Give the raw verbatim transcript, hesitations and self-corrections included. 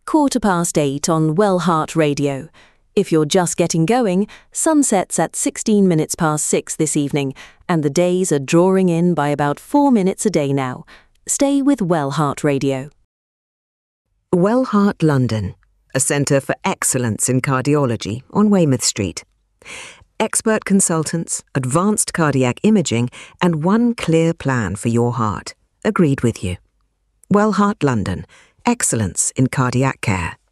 quarter past eight on Wellheart Radio. If you're just getting going, sunset's at sixteen minutes past six this evening, and the days are drawing in by about four minutes a day now. Stay with Wellheart Radio. Wellheart London, a centre for excellence in cardiology on Weymouth Street. Expert consultants, advanced cardiac imaging, and one clear plan for your heart. Agreed with you. Wellheart London, excellence in cardiac care.